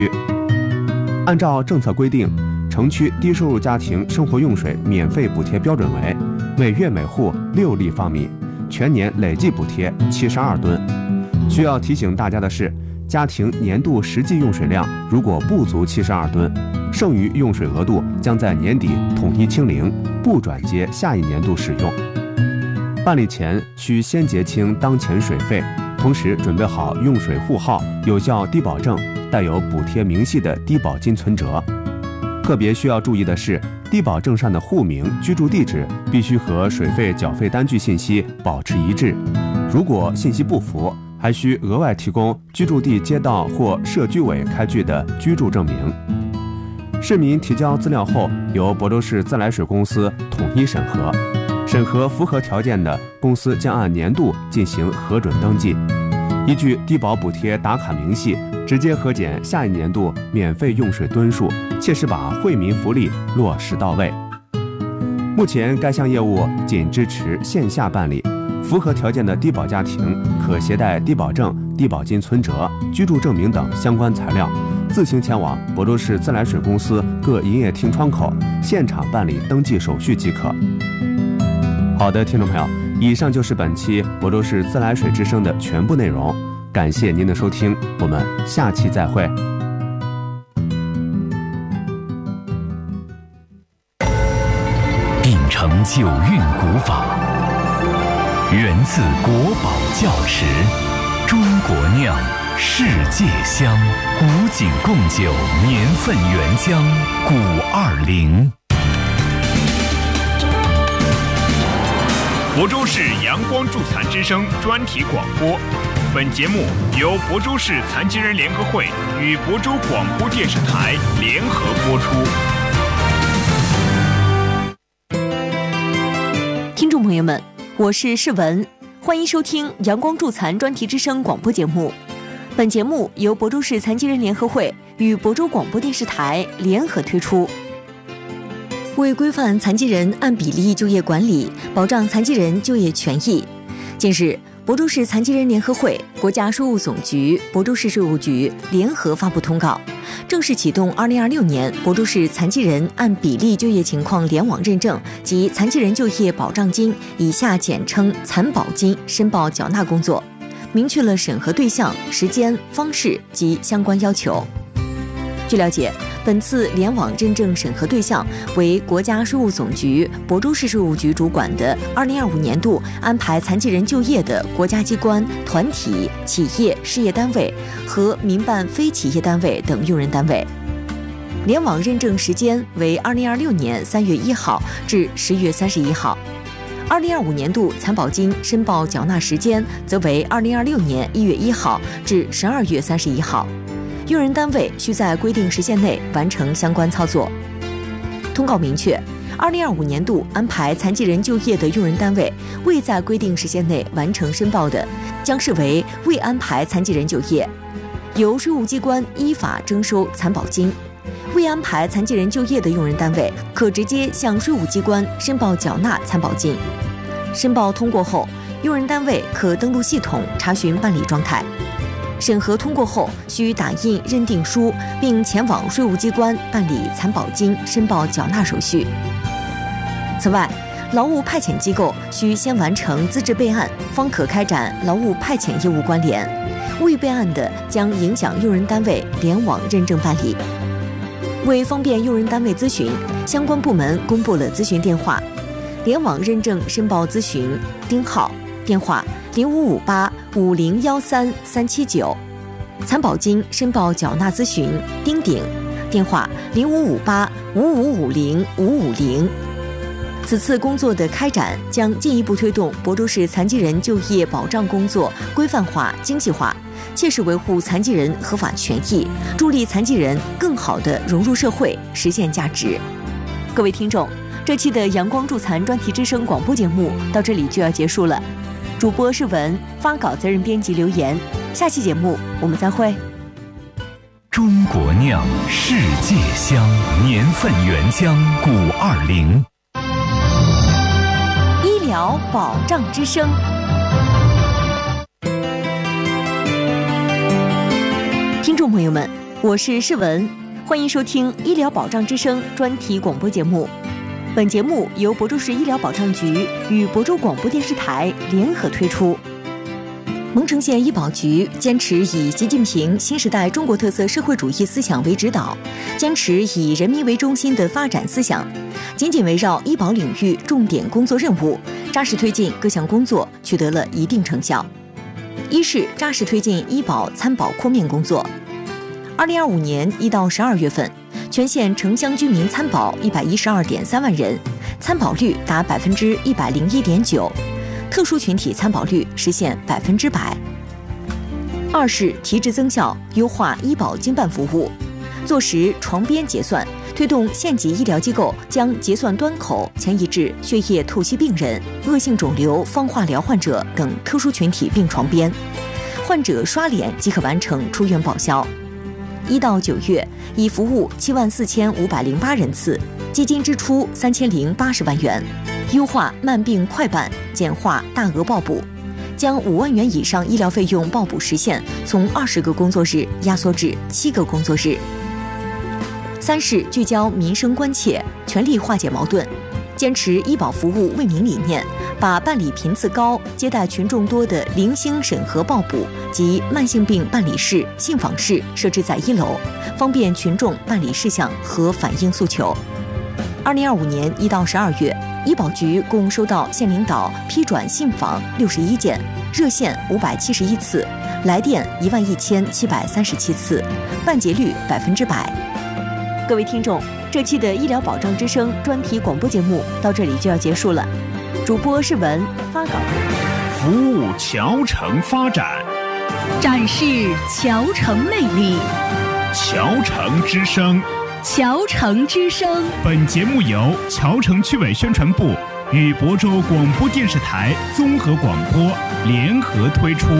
按照政策规定，城区低收入家庭生活用水免费补贴标准为每月每户6立方米，全年累计补贴72吨。需要提醒大家的是，家庭年度实际用水量如果不足72吨，剩余用水额度将在年底统一清零，不转接下一年度使用。办理前需先结清当前水费，同时准备好用水户号、有效低保证、带有补贴明细的低保金存折。特别需要注意的是，低保证上的户名、居住地址必须和水费缴费单据信息保持一致。如果信息不符，还需额外提供居住地街道或社居委开具的居住证明。市民提交资料后，由亳州市自来水公司统一审核，审核符合条件的，公司将按年度进行核准登记，依据低保补贴打卡明细，直接核减下一年度免费用水吨数，切实把惠民福利落实到位。目前该项业务仅支持线下办理，符合条件的低保家庭可携带低保证、低保金存折、居住证明等相关材料，自行前往亳州市自来水公司各营业厅窗口现场办理登记手续即可。好的，听众朋友，以上就是本期亳州市自来水之声的全部内容，感谢您的收听，我们下期再会。 秉承九韵古法，源自国宝窖池，中国酿，世界香，古井贡酒，年份原浆520。 亳州市阳光助残之声专题广播，本节目由亳州市残疾人联合会与亳州广播电视台联合播出。 听众朋友们，我是世文，欢迎收听阳光助残专题之声广播节目。本节目由亳州市残疾人联合会与亳州广播电视台联合推出。为规范残疾人按比例就业管理，保障残疾人就业权益，近日，亳州市残疾人联合会、国家税务总局、亳州市税务局联合发布通告，正式启动2026年亳州市残疾人按比例就业情况联网认证及残疾人就业保障金（以下简称残保金）申报缴纳工作，明确了审核对象、时间、方式及相关要求。据了解，本次联网认证审核对象为国家税务总局、亳州市税务局主管的2025年度安排残疾人就业的国家机关、团体、企业、事业单位和民办非企业单位等用人单位。联网认证时间为2026年3月1号至10月31号。2025年度残保金申报缴纳时间则为2026年1月1号至12月31号。用人单位需在规定时限内完成相关操作。通告明确，2025年度安排残疾人就业的用人单位未在规定时限内完成申报的，将视为未安排残疾人就业，由税务机关依法征收残保金。未安排残疾人就业的用人单位可直接向税务机关申报缴纳残保金。申报通过后，用人单位可登录系统查询办理状态。审核通过后，需打印认定书，并前往税务机关办理残保金申报缴纳手续。此外，劳务派遣机构需先完成资质备案，方可开展劳务派遣业务关联。未备案的，将影响用人单位联网认证办理。为方便用人单位咨询，相关部门公布了咨询电话：联网认证申报咨询丁号，电话0558501339；残保金申报缴纳咨询丁鼎，电话055855505550。此次工作的开展将进一步推动亳州市残疾人就业保障工作规范化、精细化，切实维护残疾人合法权益，助力残疾人更好地融入社会，实现价值。各位听众，这期的阳光助残专题之声广播节目到这里就要结束了。主播是文，发稿责任编辑刘岩。下期节目我们再会。 中国酿，世界香，年份原浆520。 医疗保障之声。听众朋友们， 我是世文，欢迎收听医疗保障之声专题广播节目。本节目由亳州市医疗保障局与亳州广播电视台联合推出。蒙城县医保局坚持以习近平新时代中国特色社会主义思想为指导，坚持以人民为中心的发展思想，紧紧围绕医保领域重点工作任务，扎实推进各项工作，取得了一定成效。一是扎实推进医保参保扩面工作。2025年1到12月份，全县城乡居民参保112.3万人，参保率达101.9%，特殊群体参保率实现100%。二是提质增效，优化医保经办服务，做实床边结算，推动县级医疗机构将结算端口迁移至血液透析病人、恶性肿瘤放化疗患者等特殊群体病床边，患者刷脸即可完成出院报销。1到9月，已服务74508人次，基金支出3080万元，优化慢病快办，简化大额报补，将5万元以上医疗费用报补时限从20个工作日压缩至7个工作日。三是聚焦民生关切，全力化解矛盾，坚持医保服务为民理念，把办理频次高、接待群众多的零星审核报补及慢性病办理室、信访室设置在1楼，方便群众办理事项和反映诉求。2025年1到12月，医保局共收到县领导批转信访61件，热线571次，来电11737次，办结率100%。各位听众，这期的医疗保障之声专题广播节目到这里就要结束了。主播是文，发稿服务侨城发展， 展示侨城魅力， 侨城之声。 侨城之声。 本节目由侨城区委宣传部与亳州广播电视台综合广播联合推出。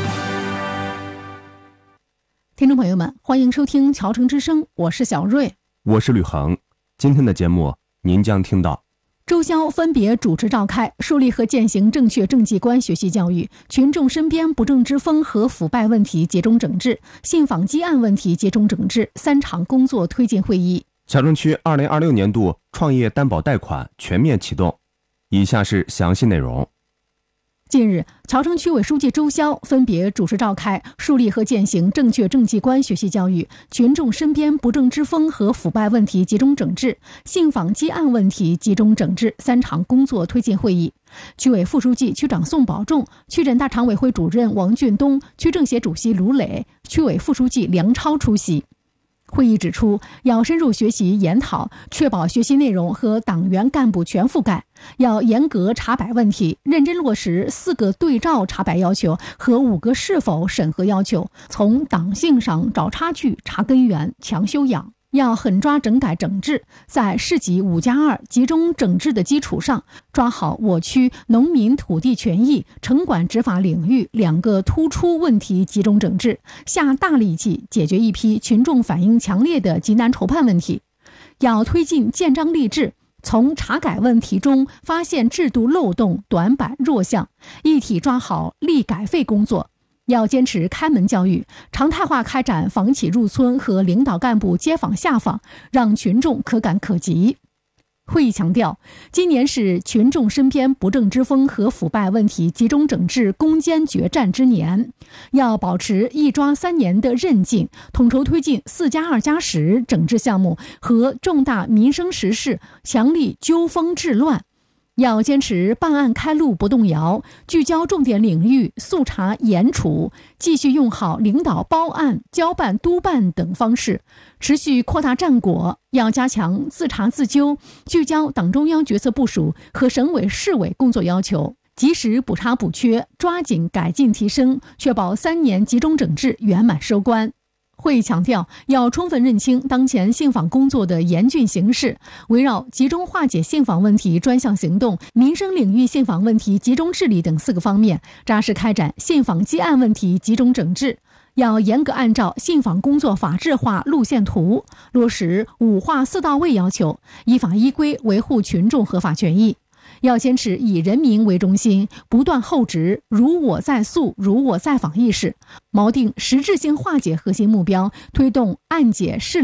听众朋友们，欢迎收听侨城之声，我是小瑞， 我是吕恒。今天的节目您将听到周霄分别主持召开树立和践行正确政绩观学习教育、群众身边不正之风和腐败问题集中整治、信访积案问题集中整治3场工作推进会议。 侨城区2026年度创业担保贷款全面启动。以下是详细内容。 近日，侨城区委书记周霄分别主持召开树立和践行正确政绩观学习教育、群众身边不正之风和腐败问题集中整治、信访积案问题集中整治3场工作推进会议。区委副书记、区长宋保重、区人大常委会主任王俊东、区政协主席卢磊、区委副书记梁超出席。会议指出，要深入学习研讨，确保学习内容和党员干部全覆盖，要严格查摆问题，认真落实4个对照查摆要求和5个是否审核要求，从党性上找差距、查根源、强修养。要狠抓整改整治，在市级5+2集中整治的基础上，抓好我区农民土地权益、城管执法领域2个突出问题集中整治，下大力气解决一批群众反映强烈的急难愁盼问题。要推进建章立制，从查改问题中发现制度漏洞、短板、弱项，一体抓好立改废工作。要坚持开门教育，常态化开展访企入村和领导干部接访下访，让群众可感可及。会议强调，今年是群众身边不正之风和腐败问题集中整治攻坚决战之年，要保持一抓3年的韧劲，统筹推进4+2+10整治项目和重大民生实事，强力纠风治乱。要坚持办案开路不动摇，聚焦重点领域，速查严处，继续用好领导包案、交办督办等方式，持续扩大战果。要加强自查自纠，聚焦党中央决策部署和省委市委工作要求，及时补查补缺，抓紧改进提升，确保3年集中整治圆满收官。会议强调，要充分认清当前信访工作的严峻形势，围绕集中化解信访问题专项行动、民生领域信访问题集中治理等4个方面，扎实开展信访积案问题集中整治。要严格按照信访工作法制化路线图，落实5化4到位要求，依法依规维护群众合法权益。 要坚持以人民为中心，不断厚植如我在诉、如我在访意识，锚定实质性化解核心目标，推动案解事